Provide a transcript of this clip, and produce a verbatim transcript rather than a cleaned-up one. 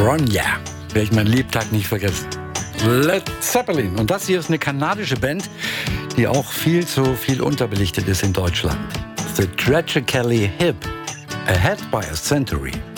California. Werde ich meinen Lebtag nicht vergessen. Led Zeppelin. Und das hier ist eine kanadische Band, die auch viel zu viel unterbelichtet ist in Deutschland. The Tragically Hip. Ahead by a Century.